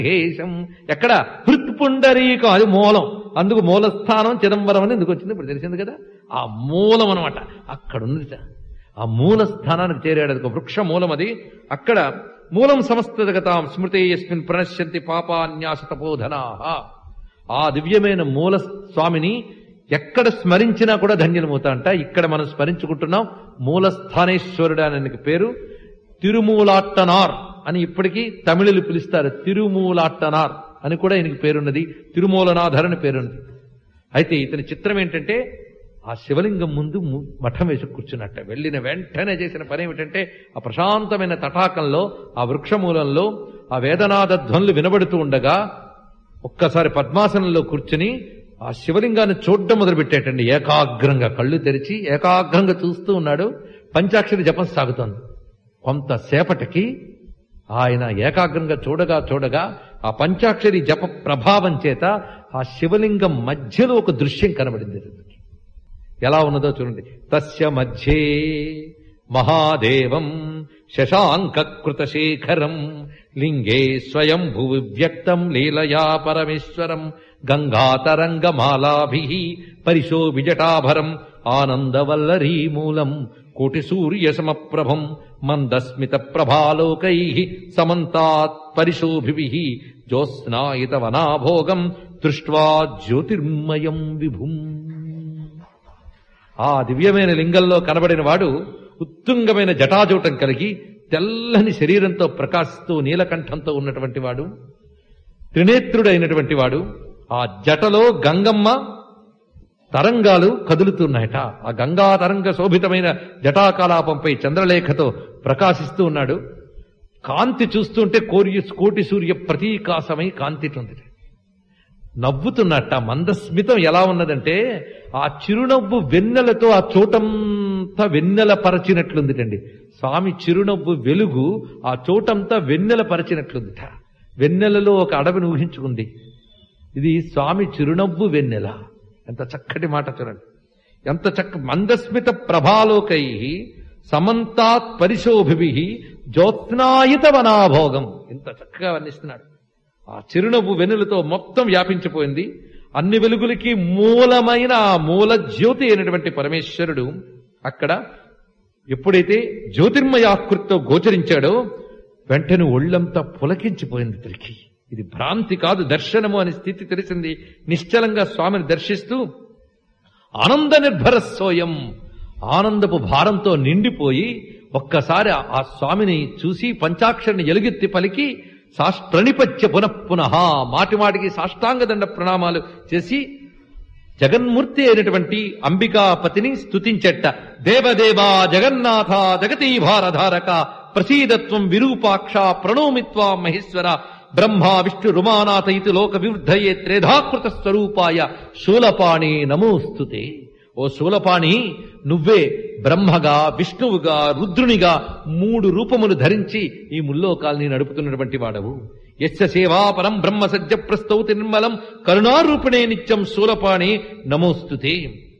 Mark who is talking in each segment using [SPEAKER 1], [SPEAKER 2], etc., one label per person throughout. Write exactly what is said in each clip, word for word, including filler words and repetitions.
[SPEAKER 1] హేషం ఎక్కడ హృత్పుండరీకం, అది మూలం. అందుకు మూలస్థానం చిదంబరం అని ఎందుకు వచ్చింది ఇప్పుడు తెలిసింది కదా. ఆ మూలం అనమాట అక్కడ ఉంది. ఆ మూల స్థానానికి చేరాడు. అది ఒక వృక్ష మూలం. అది అక్కడ మూలం సమస్తగతాం స్మృతే యస్మిన్ ప్రణశ్యంతి పాపాన్యాస తపోధనా. ఆ దివ్యమైన మూల స్వామిని ఎక్కడ స్మరించినా కూడా ధన్యమవుతా అంట. ఇక్కడ మనం స్మరించుకుంటున్నాం మూలస్థానేశ్వరుడు అని పేరు. తిరుమూలాట్టనార్ అని ఇప్పటికీ తమిళులు పిలుస్తారు. తిరుమూలాట్టనార్ అని కూడా ఈయనకి పేరున్నది. తిరుమూలనాథర్ అని పేరున్నది. అయితే ఇతని చిత్రం ఏంటంటే ఆ శివలింగం ముందు మఠం వేసి కూర్చున్నట్ట. వెళ్ళిన వెంటనే చేసిన పని ఏమిటంటే ఆ ప్రశాంతమైన తటాకంలో ఆ వృక్షమూలంలో ఆ వేదనాద ధ్వనులు వినబడుతూ ఉండగా ఒక్కసారి పద్మాసనంలో కూర్చుని ఆ శివలింగాన్ని చూడడం మొదలుపెట్టేటండి. ఏకాగ్రంగా కళ్ళు తెరిచి ఏకాగ్రంగా చూస్తూ ఉన్నాడు. పంచాక్షరి జపం సాగుతోంది. కొంతసేపటికి ఆయన ఏకాగ్రంగా చూడగా చూడగా ఆ పంచాక్షరి జప ప్రభావం చేత ఆ శివలింగం మధ్యలో ఒక దృశ్యం కనబడింది. ఎలా ఉన్నదో చూడండి. తస్య మధ్యే మహాదేవం శశాంకృత శేఖరం లింగే స్వయం భువి వ్యక్తం లీలయా పరమేశ్వరం గంగాతరంగమాలాభి పరిశోభిజటాభరం ఆనందవల్లరీమూలం కోటి సూర్య సమప్రభం మందస్మిత ప్రభాలోకై సమంతాత్ పరిశోభిభి జ్యోత్స్నాయిత వనాభోగం దృష్ట్వా జ్యోతిర్మయం విభుం. ఆ దివ్యమైన లింగంలో కనబడిన వాడు ఉత్తుంగమైన జటాజూటం కలిగి తెల్లని శరీరంతో ప్రకాశిస్తూ నీలకంఠంతో ఉన్నటువంటి వాడు, త్రినేత్రుడైనటువంటి వాడు. ఆ జటలో గంగమ్మ తరంగాలు కదులుతున్నాయట. ఆ గంగా తరంగ శోభితమైన జటాకలాపంపై చంద్రలేఖతో ప్రకాశిస్తూ ఉన్నాడు. కాంతి చూస్తుంటే కోరి కోటి సూర్య ప్రతీకాశమై కాంతి ఉంది. నవ్వుతున్నట్ట. మందస్మితం ఎలా ఉన్నదంటే ఆ చిరునవ్వు వెన్నెలతో ఆ చోటంతా వెన్నెల పరచినట్లుందిటండి. స్వామి చిరునవ్వు వెలుగు ఆ చోటంతా వెన్నెల పరచినట్లుందిట. వెన్నెలలో ఒక అడవిని ఊహించుకుంది. ఇది స్వామి చిరునవ్వు వెన్నెల. ఎంత చక్కటి మాట చూడండి. ఎంత చక్క మందస్మిత ప్రభాలోకై సమంతాత్ పరిశోభిభి జ్యోత్స్నాయిత వనాభోగం. ఇంత చక్కగా వర్ణిస్తున్నాడు. ఆ చిరునవ్వు వెన్నులతో మొత్తం వ్యాపించిపోయింది. అన్ని వెలుగులకి మూలమైన ఆ మూల జ్యోతి అయినటువంటి పరమేశ్వరుడు అక్కడ ఎప్పుడైతే జ్యోతిర్మయాకృతితో గోచరించాడో వెంటనే ఒళ్ళంతా పులకించిపోయింది. తిరిగి ఇది భ్రాంతి కాదు, దర్శనము అనే స్థితి తెలిసింది. నిశ్చలంగా స్వామిని దర్శిస్తూ ఆనంద నిర్భర సోయం, ఆనందపు భారంతో నిండిపోయి ఒక్కసారి ఆ స్వామిని చూసి పంచాక్షరిని ఎలుగెత్తి పలికి సాష్ట్రణిపత్య పునః పునః మాటి మాటికి సాష్టాంగదండ ప్రణామాలు చేసి జగన్మూర్తి అయినటువంటి అంబికాపతిని స్తుతించెట్ట. దేవదేవా జగన్నాథ జగతీభారధారక ప్రసీదత్వం విరూపాక్ష ప్రణోమిత్వా మహేశ్వర బ్రహ్మా విష్ణు రుమానాథ ఇతి లోక వివృద్ధయే త్రేధాకృత స్వరూపాయ శూలపాణి నమోస్తుతే. ఓ శూలపాణి, నువ్వే బ్రహ్మగా విష్ణువుగా రుద్రునిగా మూడు రూపములు ధరించి ఈ ముల్లోకాల్ని నడుపుతున్నటువంటి వాడవు. యస్య సేవా పరం బ్రహ్మ సజ్జ ప్రస్తౌతి నిర్మలం కరుణారూపిణే నిత్యం శూలపాణి నమోస్తుతే.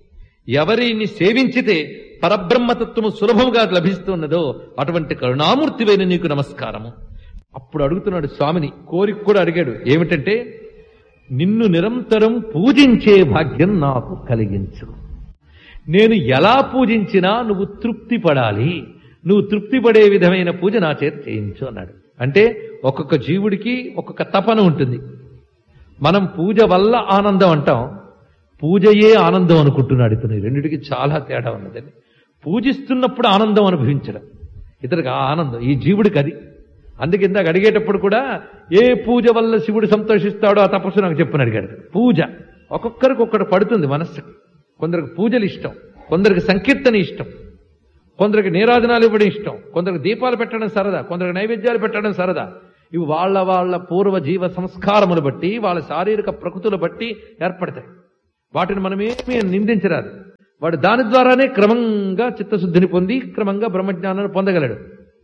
[SPEAKER 1] ఎవరిని సేవించితే పరబ్రహ్మతత్వము సులభముగా లభిస్తున్నదో అటువంటి కరుణామూర్తివైన నీకు నమస్కారము. అప్పుడు అడుగుతున్నాడు స్వామిని, కోరిక కూడా అడిగాడు. ఏమిటంటే, నిన్ను నిరంతరం పూజించే భాగ్యం నాకు కలిగించు. నేను ఎలా పూజించినా నువ్వు తృప్తి పడాలి, నువ్వు తృప్తి పడే విధమైన పూజ నా చేత చేయించు అన్నాడు. అంటే ఒక్కొక్క జీవుడికి ఒక్కొక్క తపన ఉంటుంది. మనం పూజ వల్ల ఆనందం అంటాం, పూజయే ఆనందం అనుకుంటున్నాడు ఇతను. రెండిటికి చాలా తేడా ఉన్నదండి. పూజిస్తున్నప్పుడు ఆనందం అనుభవించడం, ఇతనికి ఆ ఆనందం, ఈ జీవుడికి అది. అందుకే ఇందాక అడిగేటప్పుడు కూడా ఏ పూజ వల్ల శివుడు సంతోషిస్తాడో ఆ తపస్సు నాకు చెప్పని అడిగాడు. పూజ ఒక్కొక్కరికి ఒక్కటి పడుతుంది మనస్సుకి. కొందరికి పూజలు ఇష్టం, కొందరికి సంకీర్తన ఇష్టం, కొందరికి నీరాజనాలు ఇవ్వడం ఇష్టం, కొందరికి దీపాలు పెట్టడం సరదా, కొందరికి నైవేద్యాలు పెట్టడం సరదా. ఇవి వాళ్ళ వాళ్ళ పూర్వ జీవ సంస్కారములు బట్టి, వాళ్ళ శారీరక ప్రకృతులు బట్టి ఏర్పడతాయి. వాటిని మనమేమీ నిందించరాదు. వాడు దాని ద్వారానే క్రమంగా చిత్తశుద్ధిని పొంది క్రమంగా బ్రహ్మజ్ఞానాన్ని పొందగలడు.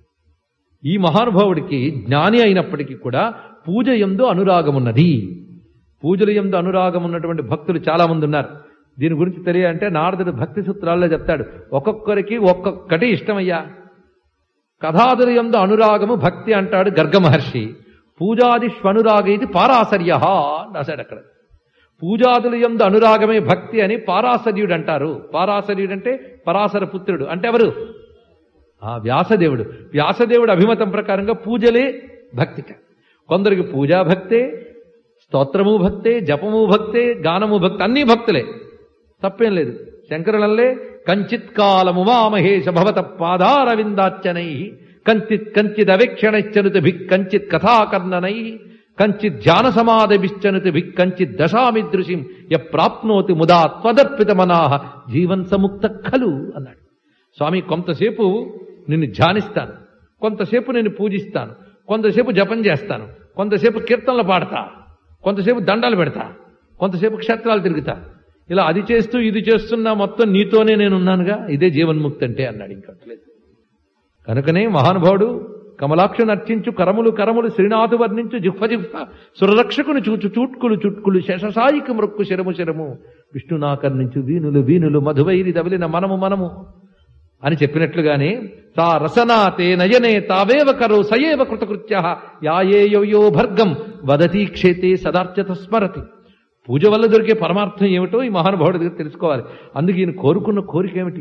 [SPEAKER 1] ఈ మహానుభావుడికి జ్ఞాని అయినప్పటికీ కూడా పూజ యందు అనురాగమున్నది. పూజల యందు అనురాగం ఉన్నటువంటి భక్తులు చాలా మంది ఉన్నారు. దీని గురించి తెలియాలంటే నారదుడు భక్తి సూత్రాల్లో చెప్తాడు, ఒక్కొక్కరికి ఒక్కొక్కటి ఇష్టమయ్యా. కథాదుల యందు అనురాగము భక్తి అంటాడు గర్గ మహర్షి. పూజాదిష్వనురాగైతి పారాశర్య రాశాడు అక్కడ. పూజాదుల యందు అనురాగమే భక్తి అని పారాశర్యుడు అంటారు. పారాశర్యుడు అంటే పరాశర పుత్రుడు. అంటే ఎవరు? ఆ వ్యాసదేవుడు. వ్యాసదేవుడు అభిమతం ప్రకారంగా పూజలే భక్తిక. కొందరికి పూజా భక్తే, స్తోత్రము భక్తే, జపము భక్తే, గానము భక్తి, అన్నీ భక్తులే, తప్పేం లేదు. శంకరులల్లే కంచిత్ కాలము మామహేష భవత పాదారవిందార్చనై కంచిత్ కంచిద్ అవేక్షణశ్చనుతి కంచిత్ కథాకర్ణనై కంచిత్ ధ్యాన సమాధిశ్చనుతి కంచిత్ దశామిదృశిం య ప్రాప్నోతి ముదా త్వదర్పిత మనాహ జీవన్ సముక్త ఖలు అన్నాడు. స్వామి, కొంతసేపు నిన్ను ధ్యానిస్తాను, కొంతసేపు నేను పూజిస్తాను, కొంతసేపు జపం చేస్తాను, కొంతసేపు కీర్తనలు పాడతా, కొంతసేపు దండాలు పెడతా, కొంతసేపు క్షేత్రాలు తిరుగుతా, ఇలా అది చేస్తూ ఇది చేస్తున్నా మొత్తం నీతోనే నేనున్నానుగా, ఇదే జీవన్ముక్తి అంటే అన్నాడు. ఇంకట్లేదు. కనుకనే మహానుభావుడు కమలాక్షను అర్చించు కరములు కరములు శ్రీనాథు వర్ణించు జిహ్వ జిహ్వ సురరక్షకుని చూచు చూట్కులు చుట్కులు శేషసాయికి మృక్కు శరము శరము విష్ణునాకర్ణించు వీనులు వీనులు మధువైరి దవలిన మనము మనము అని చెప్పినట్లుగానే తా రసనాతే నయనే తావేవ కరో సయేవ కృతకృత్య యాయేయో భర్గం వదతీ క్షేతే సదార్చత స్మరతి. పూజ వల్ల దొరికే పరమార్థం ఏమిటో ఈ మహానుభావుడి దగ్గర తెలుసుకోవాలి. అందుకు ఈయన కోరుకున్న కోరిక ఏమిటి?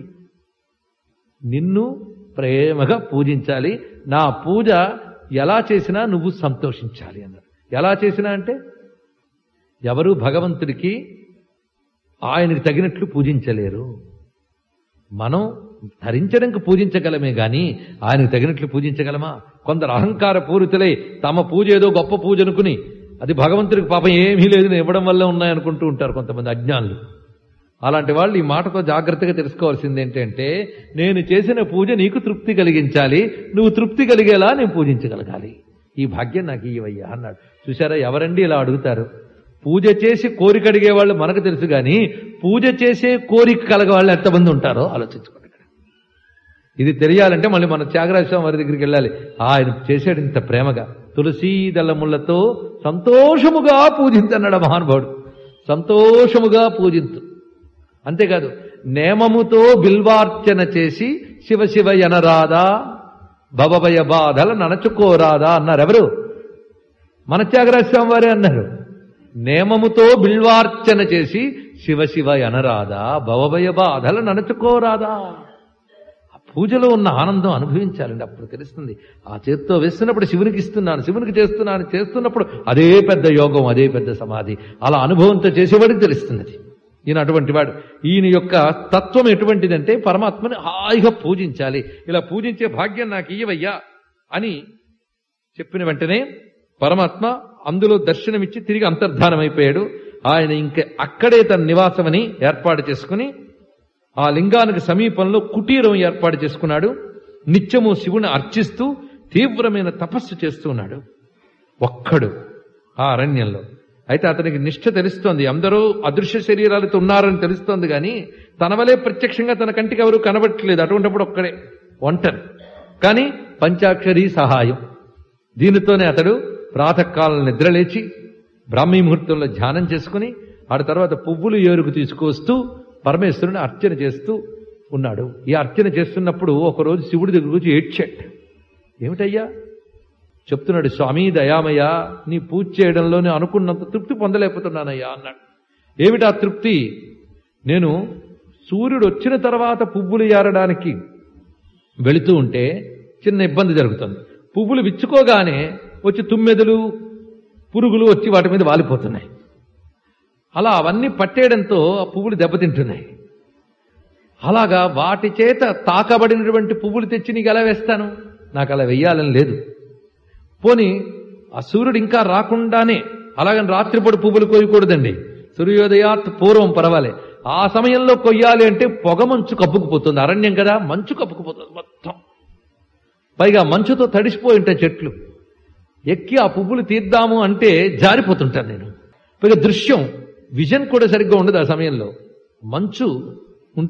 [SPEAKER 1] నిన్ను ప్రేమగా పూజించాలి, నా పూజ ఎలా చేసినా నువ్వు సంతోషించాలి అన్నారు. ఎలా చేసినా అంటే ఎవరు భగవంతుడికి ఆయనకు తగినట్లు పూజించలేరు. మనం ధరించడానికి పూజించగలమే గాని ఆయనకు తగినట్లు పూజించగలమా? కొందరు అహంకార పూరితులై తమ పూజ ఏదో గొప్ప పూజ అనుకుని అది భగవంతుడికి పాపం ఏమీ లేదు ఇవ్వడం వల్ల ఉన్నాయనుకుంటూ ఉంటారు కొంతమంది అజ్ఞానులు. అలాంటి వాళ్ళు ఈ మాటతో జాగ్రత్తగా తెలుసుకోవాల్సింది ఏంటంటే, నేను చేసిన పూజ నీకు తృప్తి కలిగించాలి, నువ్వు తృప్తి కలిగేలా నేను పూజించగలగాలి, ఈ భాగ్యం నాకు ఇవ్వయ్యా అన్నాడు. చూసారా, ఎవరండి ఇలా అడుగుతారు? పూజ చేసి కోరిక అడిగే వాళ్ళు మనకు తెలుసు కానీ పూజ చేసే కోరిక కలగ వాళ్ళు ఎంతమంది ఉంటారో ఆలోచించుకోండి. ఇది తెలియాలంటే మళ్ళీ మన త్యాగరాజ స్వామి వారి దగ్గరికి వెళ్ళాలి. ఆయన చేసాడు ఇంత ప్రేమగా. తులసీ దళములతో సంతోషముగా పూజించన్నాడు మహానుభావుడు. సంతోషముగా పూజించు. అంతేకాదు, నేమముతో బిల్వార్చన చేసి శివ శివ ఎనరాదా భవభయ బాధల ననచుకోరాదా అన్నారు. ఎవరు? మన త్యాగరాజ స్వామి వారే అన్నారు. నేమముతో బిల్వార్చన చేసి శివ శివ ఎనరాదా భవభయ బాధల ననచుకోరాదా. పూజలో ఉన్న ఆనందం అనుభవించాలండి, అప్పుడు తెలుస్తుంది. ఆ చేత్తో వేస్తున్నప్పుడు శివునికి ఇస్తున్నాను, శివునికి చేస్తున్నాను, చేస్తున్నప్పుడు అదే పెద్ద యోగం, అదే పెద్ద సమాధి. అలా అనుభవంతో చేసేవాడికి తెలుస్తున్నది. ఈయన అటువంటి వాడు. ఈయన యొక్క తత్వం ఎటువంటిదంటే పరమాత్మని హాయిగా పూజించాలి. ఇలా పూజించే భాగ్యం నాకు ఇయ్యవయ్యా అని చెప్పిన వెంటనే పరమాత్మ అందులో దర్శనమిచ్చి తిరిగి అంతర్ధానమైపోయాడు. ఆయన ఇంక అక్కడే తన నివాసమని ఏర్పాటు చేసుకుని ఆ లింగానికి సమీపంలో కుటీరం ఏర్పాటు చేసుకున్నాడు. నిత్యము శివుని అర్చిస్తూ తీవ్రమైన తపస్సు చేస్తూ ఉన్నాడు ఒక్కడు ఆ అరణ్యంలో. అయితే అతనికి నిష్ఠ తెలుస్తోంది. అందరూ అదృశ్య శరీరాలతో ఉన్నారని తెలుస్తోంది కానీ తన వలే ప్రత్యక్షంగా తన కంటికి ఎవరు కనబట్టలేదు. అటువంటిప్పుడు ఒక్కడే ఒంటరి. కానీ పంచాక్షరీ సహాయం, దీనితోనే అతడు ప్రాతకాలం నిద్రలేచి బ్రాహ్మీ ముహూర్తంలో ధ్యానం చేసుకుని ఆ తర్వాత పువ్వులు ఏరుకు తీసుకొస్తూ పరమేశ్వరుని అర్చన చేస్తూ ఉన్నాడు. ఈ అర్చన చేస్తున్నప్పుడు ఒకరోజు శివుడి దగ్గర వచ్చి ఏడ్చాడు. ఏమిటయ్యా చెప్తున్నాడు, స్వామి దయామయ్య, నీ పూజ చేయడంలో నేను అనుకున్నంత తృప్తి పొందలేకపోతున్నానయ్యా అన్నాడు. ఏమిటా తృప్తి? నేను సూర్యుడు వచ్చిన తర్వాత పువ్వులు ఏరడానికి వెళుతూ ఉంటే చిన్న ఇబ్బంది జరుగుతుంది. పువ్వులు విచ్చుకోగానే వచ్చి తుమ్మెదలు పురుగులు వచ్చి వాటి మీద వాలిపోతున్నాయి. అలా అవన్నీ పట్టేయడంతో ఆ పువ్వులు దెబ్బతింటున్నాయి. అలాగా వాటి చేత తాకబడినటువంటి పువ్వులు తెచ్చి నీకు ఎలా వేస్తాను? నాకు అలా వెయ్యాలని లేదు. పోని ఆ సూర్యుడు ఇంకా రాకుండానే, అలాగని రాత్రిపూట పువ్వులు కోయకూడదండి. సూర్యోదయాత్ పూర్వం పర్వాలే. ఆ సమయంలో కొయ్యాలి అంటే పొగ మంచు కప్పుకుపోతుంది. అరణ్యం కదా, మంచు కప్పుకుపోతుంది మొత్తం. పైగా మంచుతో తడిసిపోయి ఉంటాయి చెట్లు. ఎక్కి ఆ పువ్వులు తీద్దాము అంటే జారిపోతుంటాను నేను. పైగా దృశ్యం విజన్ కూడా సరిగ్గా ఉండదు ఆ సమయంలో. మంచు